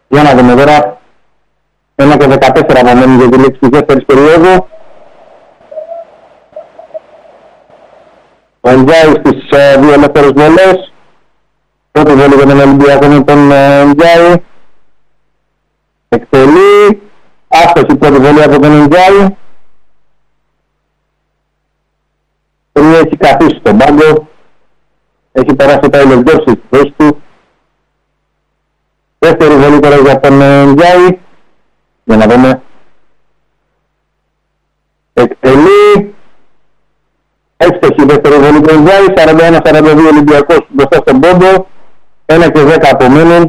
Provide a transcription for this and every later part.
Για να δούμε τώρα. 1 και 14 απομένουν για τη λήξη της δεύτερης περίοδου. Ο Εντζάι στις δύο ελεύθερες βολές. Πρώτη βολή για τον Ολυμπιακό με τον Εντζάι. Εκτελεί. Άστοχη πρώτη βολή από τον Εντζάι. Πριν έχει καθίσει στον πάγκο. Έχει περάσει τα ηλεκτρώσεις στη θέση του. Δεύτερη βολή τώρα για τον Εντζάι. Για να δούμε. Εκτελεί. Εύστοχη δεύτερη βολή του Εντζάι. 41-42 Ολυμπιακός μπροστά στον πόντο. 1 και 10 απομένουν.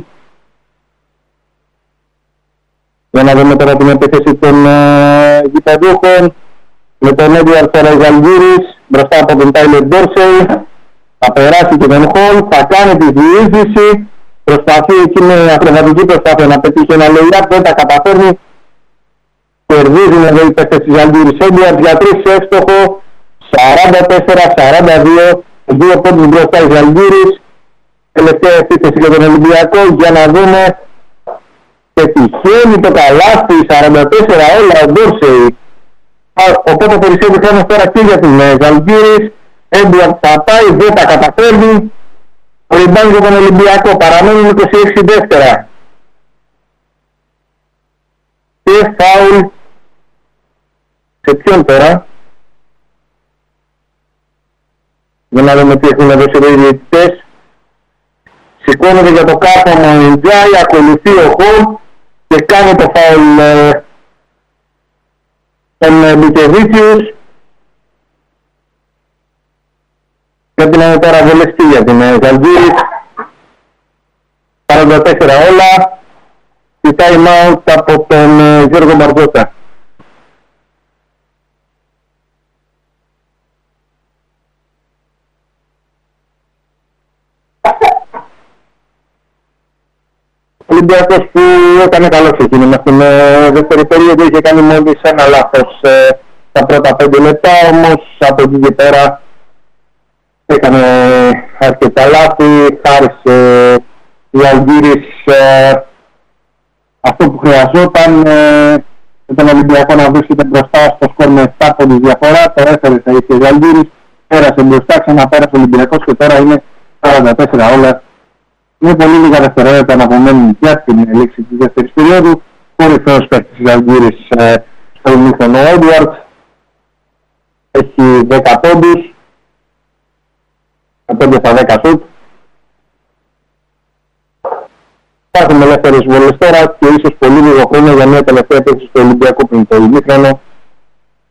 Για να δούμε τώρα την επίθεση των γηπεδούχων. Με τον Έντουαρτ Ζαλγκούρης μπροστά από τον Τάιλερ Ντόρσεϊ. Θα περάσει και τον Χολ. Θα κάνει τη διείσδυση. Προσπαθεί εκεί με ακροβατική προσπάθεια να πετύχει ένα lay-up. Δεν τα καταφέρνει. Κερδίζουν εδώ οι παίκτες της Ζαλγκούρης. Έντουαρτ για 3 εύστοχο. 44-42. 2 πόντους μπροστά η Ζαλγκούρης. Τελευταία επίθεση για τον Ολυμπιακό. Για να δούμε. Πετυχαίνει το καλάθι. 44 όλα ο Ντόρσεϊ. Οπότε περισσεύει χρόνος τώρα και για την Ζαλγκούρης. Έντουαρτ θα πάει. Δεν τα καταφέρνει. Ο rebound για τον Ολυμπιακό. Παραμένουν 26 δεύτερα. Και φάουλ. Σε ποιον τώρα? Για να δούμε τι έχουν δώσει οι διαιτητές. Σηκώνεται για το κάθομαι ο Εντζάι. Ακολουθεί ο Χολ. Και κάνει το φάουλ τον Μπικεβίτσιους. Πρέπει να είναι τώρα βολευτή για την Ζαλγκούρης. 44 όλα. Και time out από τον Γιώργο Μπαρδότα. Ο Ολυμπιακός που έκανε καλό ξεκίνημα στην δεύτερη περίοδο, είχε κάνει μόλις ένα λάθος στα πρώτα 5 λεπτά, όμως από εκεί και πέρα έκανε αρκετά λάθη, χάρισε η Ζαλγκούρης αυτό που χρειαζόταν, με τον Ολυμπιακό να βρίσκεται μπροστά στο σκορ με 7 πόντους διαφορά. Το έφερε τα ίσια η Ζαλγκούρης, πέρασε μπροστά, ξαναπέρασε ο Ολυμπιακός και τώρα είναι 44 όλα. Είναι πολύ λίγα δευτερόλεπτα να απομένουν για την λήξη της δεύτερης περίοδου. Κορυφαίος παίκτης της Ζαλγκούρης στο ημίχρονο ο Έντουαρτ. Έχει 10 πόντους. 5 στα 10 σουτ. Υπάρχουν ελεύθερες βολές τώρα και ίσως πολύ λίγο χρόνο για μια τελευταία παίξη στο Ολυμπιακό πριν το ημίχρονο.